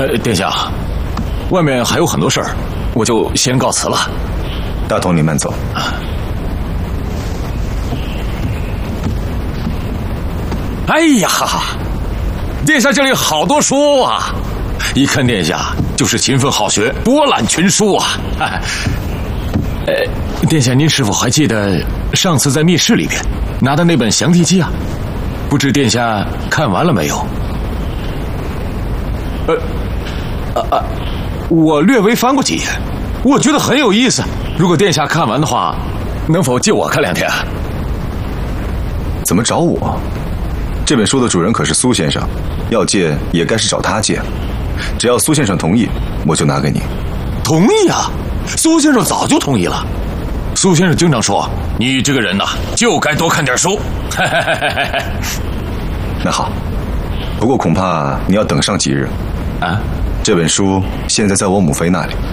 殿下，外面还有很多事儿，我就先告辞了。 大统领慢走。 哎呀，殿下这里好多书啊！一看殿下就是勤奋好学，博览群书啊！殿下您是否还记得上次在密室里边拿的那本《详地记》啊？不知殿下看完了没有？我略微翻过几页，我觉得很有意思。如果殿下看完的话，能否借我看2天啊？ 怎么找我？这本书的主人可是苏先生，要借也该是找他借。只要苏先生同意，我就拿给你。 同意啊？苏先生早就同意了。苏先生经常说，你这个人呐，就该多看点书。 那好，不过恐怕你要等上几日。 啊？ 这本书现在在我母妃那里。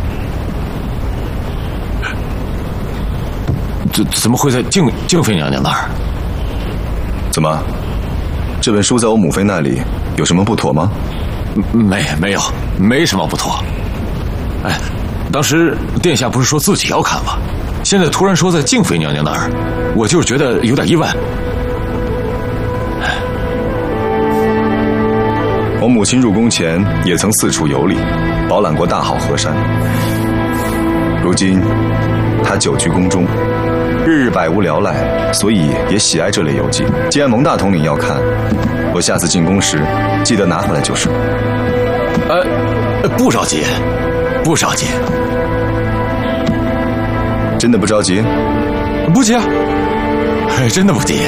怎么会在静妃娘娘那儿？ 怎么？这本书在我母妃那里有什么不妥吗？ 没有，没什么不妥。当时殿下不是说自己要看吗？现在突然说在静妃娘娘那儿，我就是觉得有点意外。 我母亲入宫前也曾四处游历，饱览过大好河山。如今她久居宫中，日日百无聊赖，所以也喜爱这类游记。既然蒙大统领要看，我下次进宫时记得拿回来就是。 不着急，不着急。 真的不着急？ 不急啊，真的不急。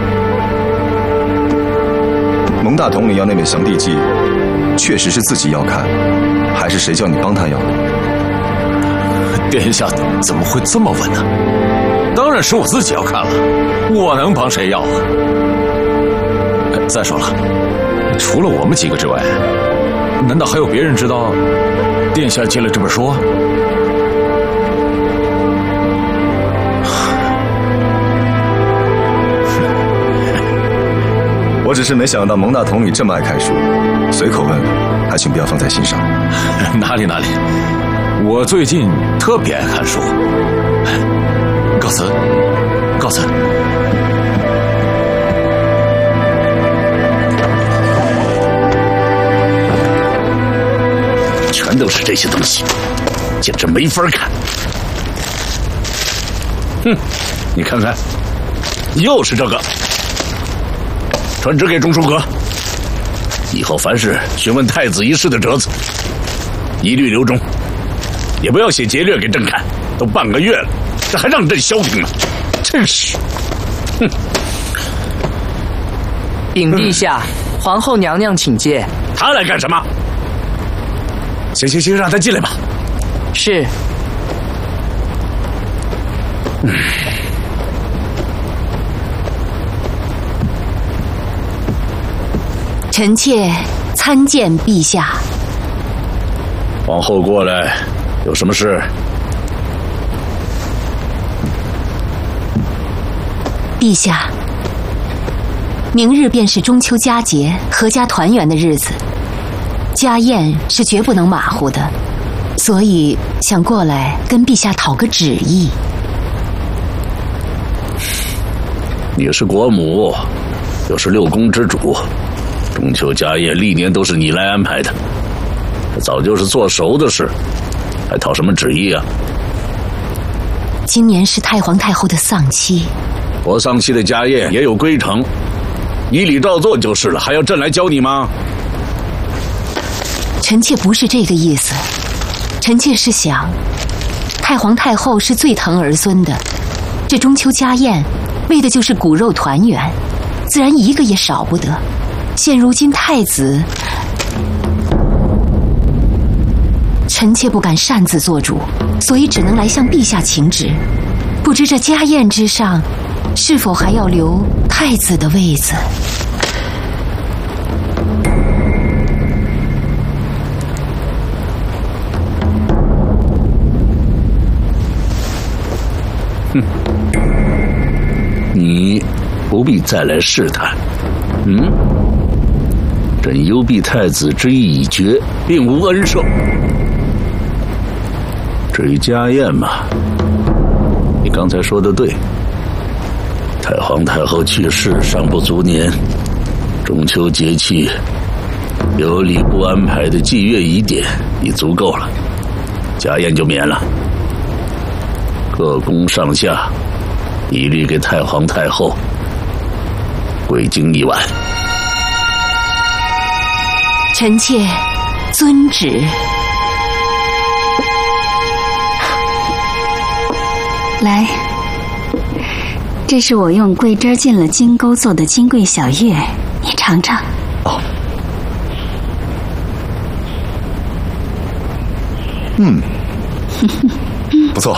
蒙大统领要那本《详地记》，确实是自己要看，还是谁叫你帮他要？ 殿下怎么会这么问呢？当然是我自己要看了，我能帮谁要啊？再说了，除了我们几个之外，难道还有别人知道殿下借了这本书？ 我只是没想到蒙大统领这么爱看书，随口问问，还请不要放在心上。 哪里，我最近特别爱看书。告辞。 全都是这些东西，简直没法看。你看看，又是这个。传旨给中书阁，以后凡是询问太子一事的折子，一律留中，也不要写节略给朕看。都半个月了，这还让朕消停呢，真是！ 禀陛下，皇后娘娘请见。 她来干什么？行，让她进来吧。 是。 臣妾参见陛下。 皇后过来，有什么事？ 陛下，明日便是中秋佳节，阖家团圆的日子，家宴是绝不能马虎的，所以想过来跟陛下讨个旨意。 你是国母，又是6宫之主，中秋家宴历年都是你来安排的，早就是做熟的事，还讨什么旨意啊？ 今年是太皇太后的丧期， 国丧期的家宴也有规程，依礼照做就是了，还要朕来教你吗？ 臣妾不是这个意思，臣妾是想，太皇太后是最疼儿孙的，这中秋家宴为的就是骨肉团圆，自然一个也少不得。现如今太子，臣妾不敢擅自做主，所以只能来向陛下请旨。不知这家宴之上，是否还要留太子的位子？ 你不必再来试探。 朕幽闭太子之意已决，并无恩赦。至于家宴嘛，你刚才说的对，太皇太后去世尚不足年，中秋节气有礼部安排的祭月仪典已足够了，家宴就免了。各宫上下一律给太皇太后归京1晚。 臣妾遵旨。 来，这是我用桂枝进了金钩做的金桂小月，你尝尝。 哦。不错。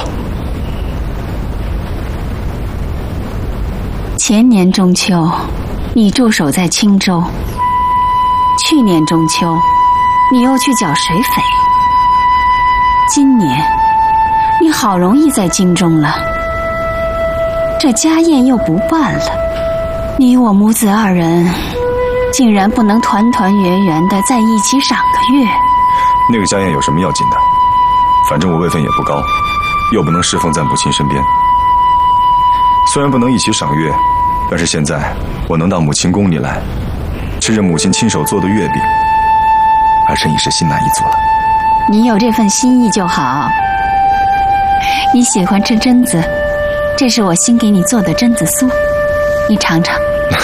前年中秋，你驻守在青州；去年中秋，你又去剿水匪；今年，你好容易在京中了，这家宴又不办了，你我母子2人，竟然不能团团圆圆的在一起赏个月。 那个家宴有什么要紧的？反正我位分也不高，又不能侍奉在母亲身边。虽然不能一起赏月，但是现在我能到母亲宫里来，吃着母亲亲手做的月饼，儿臣已是心满意足了。 你有这份心意就好。你喜欢吃榛子，这是我新给你做的榛子酥，你尝尝。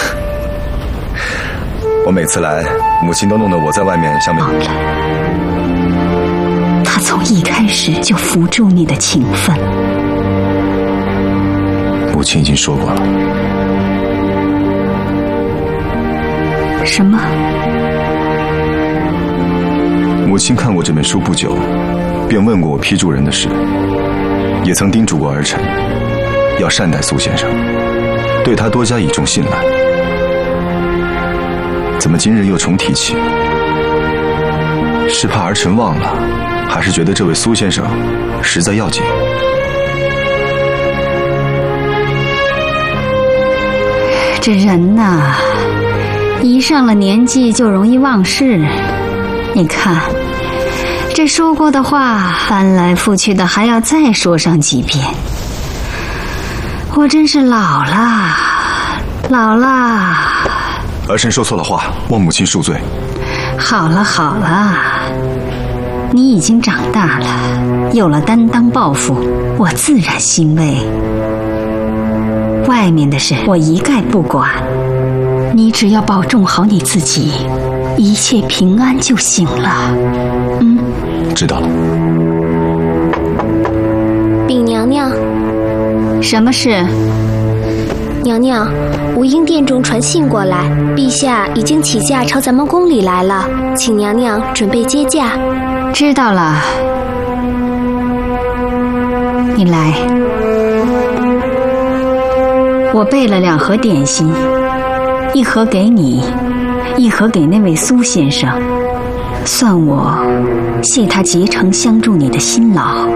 我每次来，母亲都弄得我在外面像没了。她从一开始就扶助你的情分。 母亲已经说过了。 什么？ 母亲看过这本书不久，便问过我批注人的事，也曾叮嘱过儿臣要善待苏先生，对他多加倚重信赖。怎么今日又重提起？是怕儿臣忘了，还是觉得这位苏先生实在要紧？ 这人呐，一上了年纪就容易忘事。你看，这说过的话，翻来覆去的还要再说上几遍。我真是老了，老了。 儿臣说错了话，望母亲恕罪。 好了好了，你已经长大了，有了担当抱负，我自然欣慰。外面的事我一概不管，你只要保重好你自己，一切平安就行了。 知道了。 禀娘娘。 什么事？ 娘娘，武英殿中传信过来，陛下已经起驾朝咱们宫里来了，请娘娘准备接驾。 知道了。你来。我备了2盒点心，一盒给你，一盒给那位苏先生，算我谢他竭诚相助你的辛劳。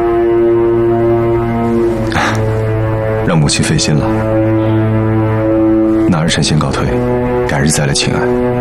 让母亲费心了，那儿臣先告退，改日再来请安。